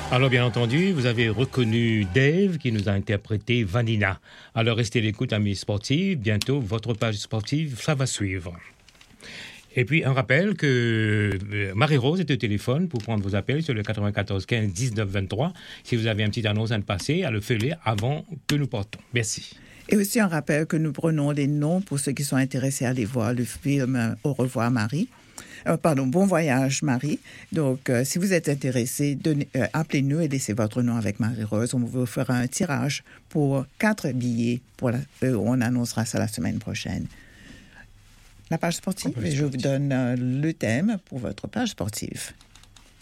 Alors, bien entendu, vous avez reconnu Dave qui nous a interprété Vanina. Alors, restez à l'écoute, amis sportifs. Bientôt, votre page sportive, ça va suivre. Et puis, un rappel que Marie-Rose est au téléphone pour prendre vos appels sur le 94 15 19 23. Si vous avez une petite annonce à nous passer, à le fêler avant que nous partons. Merci. Et aussi un rappel que nous prenons les noms pour ceux qui sont intéressés à aller voir le film Au revoir Marie. Bon voyage Marie. Donc, si vous êtes intéressé, appelez-nous et laissez votre nom avec Marie-Rose. On vous fera un tirage pour 4 billets. On annoncera ça la semaine prochaine. La page sportive, et je vous donne le thème pour votre page sportive.